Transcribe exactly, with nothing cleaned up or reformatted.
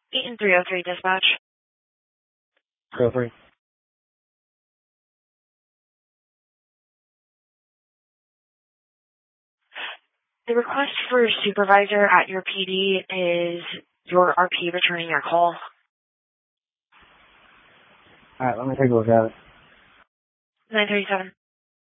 Eaton three oh three dispatch. Go three. The request for a supervisor at your P D is your R P returning your call. Alright, let me take a look at it. nine thirty-seven.